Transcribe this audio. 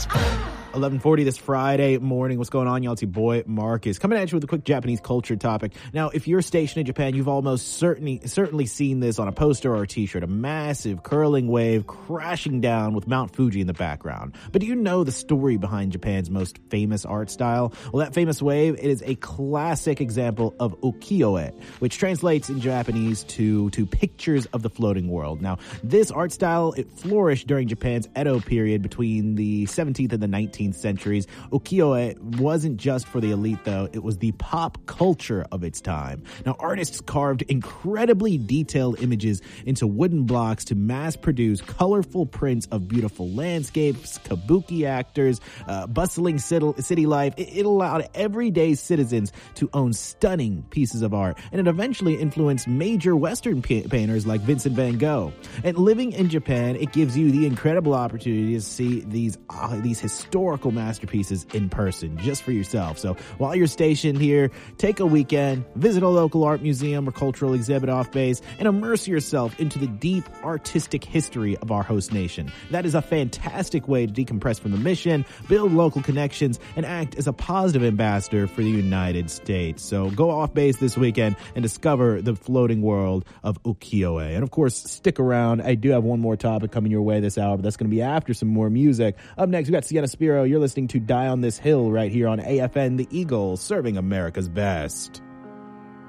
11:40 this Friday morning. What's going on, y'all? It's your boy Marcus coming at you with a quick Japanese culture topic. Now, if you're stationed in Japan, you've almost certainly seen this on a poster or a t-shirt, a massive curling wave crashing down with Mount Fuji in the background. But do you know the story behind Japan's most famous art style? Well, that famous wave, it is a classic example of ukiyo-e, which translates in Japanese to pictures of the floating world. Now, this art style, it flourished during Japan's Edo period between the 17th and the 19th centuries. Ukiyo-e wasn't just for the elite, though. It was the pop culture of its time. Now, artists carved incredibly detailed images into wooden blocks to mass-produce colorful prints of beautiful landscapes, kabuki actors, bustling city life. It allowed everyday citizens to own stunning pieces of art, and it eventually influenced major Western painters like Vincent van Gogh. And living in Japan, it gives you the incredible opportunity to see these historical masterpieces in person just for yourself. So while you're stationed here, take a weekend, visit a local art museum or cultural exhibit off base, and immerse yourself into the deep artistic history of our host nation. That is a fantastic way to decompress from the mission, build local connections, and act as a positive ambassador for the United States. So go off base this weekend and discover the floating world of ukiyo-e. And of course, stick around. I do have one more topic coming your way this hour, but that's going to be after some more music. Up next, we got Sienna Spiro. You're listening to Die on This Hill right here on AFN The Eagle, serving America's best.